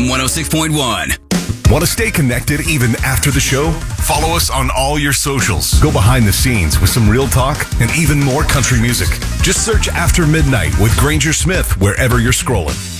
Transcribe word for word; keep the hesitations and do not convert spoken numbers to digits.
one oh six point one. Want to stay connected even after the show? Follow us on all your socials. Go behind the scenes with some real talk and even more country music. Just search After Midnight with Granger Smith wherever you're scrolling.